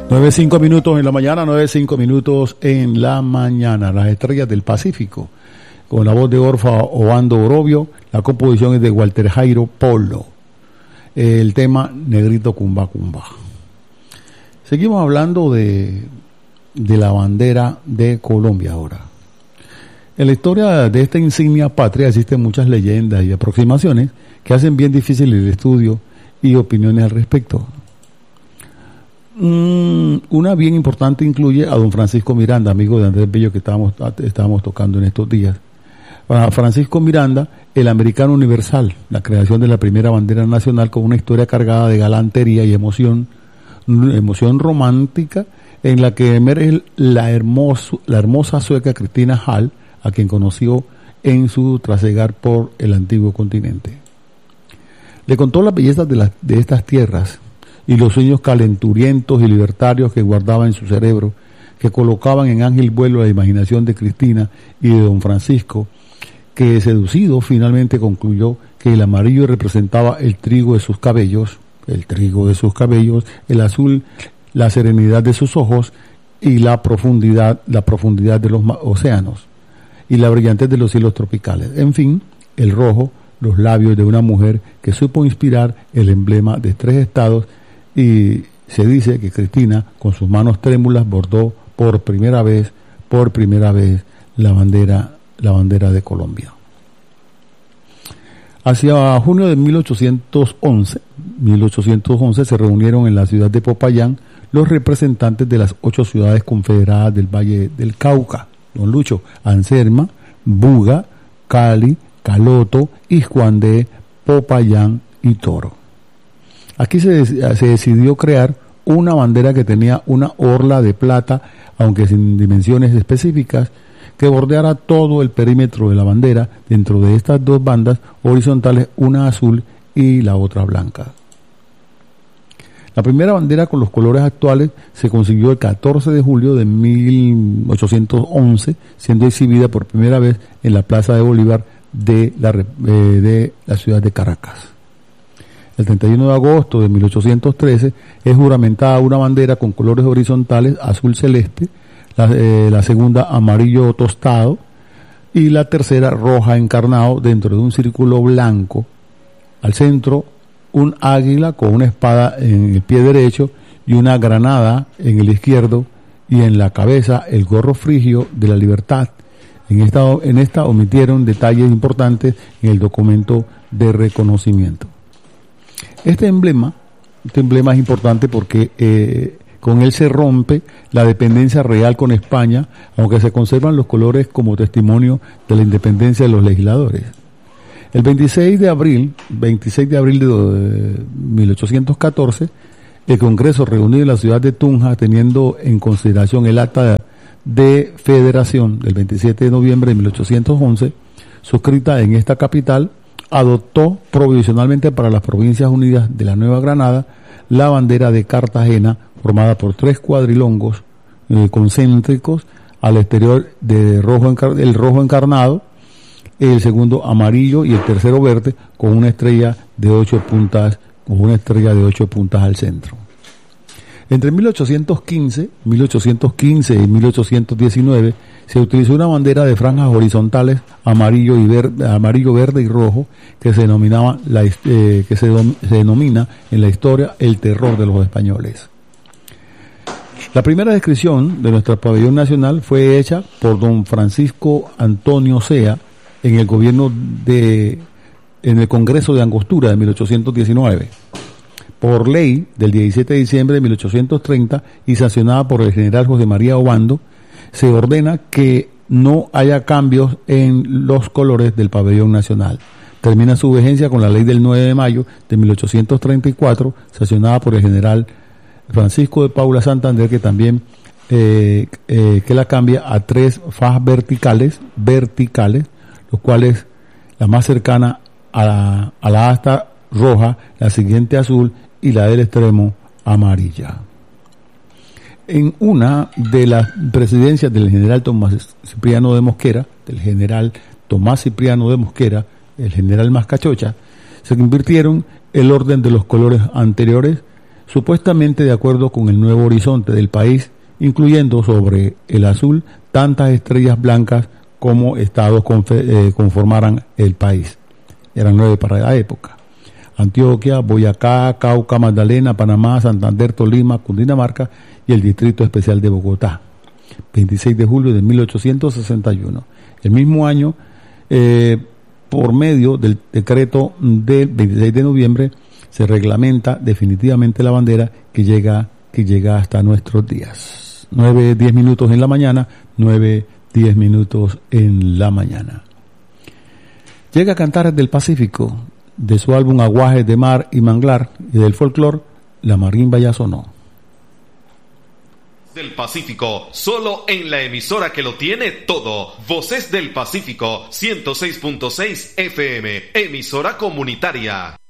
9:05 en la mañana, 9:05 en la mañana. Las estrellas del Pacífico, con la voz de Orfa Obando Orobio, la composición es de Walter Jairo Polo. El tema Negrito Cumba Cumba. Seguimos hablando de la bandera de Colombia ahora. En la historia de esta insignia patria existen muchas leyendas y aproximaciones que hacen bien difícil el estudio y opiniones al respecto. Una bien importante incluye a don Francisco Miranda, amigo de Andrés Bello que estábamos tocando en estos días. Para Francisco Miranda, el americano universal, la creación de la primera bandera nacional con una historia cargada de galantería y emoción romántica, en la que emerge la hermosa sueca Cristina Hall, a quien conoció en su trasegar por el antiguo continente. Le contó las bellezas de estas tierras y los sueños calenturientos y libertarios que guardaba en su cerebro, que colocaban en ángel vuelo la imaginación de Cristina y de don Francisco, que seducido finalmente concluyó que el amarillo representaba el trigo de sus cabellos, el azul la serenidad de sus ojos y la profundidad de los océanos y la brillantez de los cielos tropicales. En fin, el rojo, los labios de una mujer que supo inspirar el emblema de 3 estados, y se dice que Cristina, con sus manos trémulas, bordó por primera vez la bandera de Colombia. Hacia junio de 1811 se reunieron en la ciudad de Popayán los representantes de las 8 ciudades confederadas del Valle del Cauca, don Lucho, Anserma, Buga, Cali, Caloto, Iscuandé, Popayán y Toro. Aquí se decidió crear una bandera que tenía una orla de plata, aunque sin dimensiones específicas, que bordeara todo el perímetro de la bandera, dentro de estas 2 bandas horizontales, una azul y la otra blanca. La primera bandera con los colores actuales se consiguió el 14 de julio de 1811, siendo exhibida por primera vez en la Plaza de Bolívar de la ciudad de Caracas. El 31 de agosto de 1813 es juramentada una bandera con colores horizontales azul celeste, la segunda amarillo tostado y la tercera roja encarnado dentro de un círculo blanco. Al centro un águila con una espada en el pie derecho y una granada en el izquierdo, y en la cabeza el gorro frigio de la libertad. En esta omitieron detalles importantes en el documento de reconocimiento. Este emblema es importante porque con él se rompe la dependencia real con España, aunque se conservan los colores como testimonio de la independencia de los legisladores. El 26 de abril de 1814, el Congreso reunido en la ciudad de Tunja, teniendo en consideración el acta de federación del 27 de noviembre de 1811, suscrita en esta capital, adoptó provisionalmente para las Provincias Unidas de la Nueva Granada la bandera de Cartagena, formada por 3 cuadrilongos concéntricos, al exterior el rojo encarnado, el segundo amarillo y el tercero verde, con una estrella de 8 puntas al centro. Entre 1815 y 1819 se utilizó una bandera de franjas horizontales amarillo, verde y rojo, que se denomina en la historia el terror de los españoles. La primera descripción de nuestro pabellón nacional fue hecha por don Francisco Antonio Sea en el Congreso de Angostura de 1819. Por ley del 17 de diciembre de 1830 y sancionada por el general José María Obando, se ordena que no haya cambios en los colores del pabellón nacional. Termina su vigencia con la ley del 9 de mayo de 1834, sancionada por el general Francisco de Paula Santander, que también que la cambia a 3 fajas verticales, los cuales la más cercana a la asta roja, la siguiente azul y la del extremo amarilla. En una de las presidencias del general Tomás Cipriano de Mosquera, el general Mascachocha, se invirtieron el orden de los colores anteriores supuestamente de acuerdo con el nuevo horizonte del país, incluyendo sobre el azul tantas estrellas blancas como estados conformaran el país. Eran 9 para la época: Antioquia, Boyacá, Cauca, Magdalena, Panamá, Santander, Tolima, Cundinamarca y el Distrito Especial de Bogotá. 26 de julio de 1861. El mismo año, por medio del decreto del 26 de noviembre, se reglamenta definitivamente la bandera que llega hasta nuestros días. 9:10 minutos en la mañana, 9:10 minutos en la mañana. Llega a Cantares del Pacífico, de su álbum Aguajes de Mar y Manglar, y del folclor, La Marimba ya sonó. Del Pacífico, solo en la emisora que lo tiene todo. Voces del Pacífico, 106.6 FM, emisora comunitaria.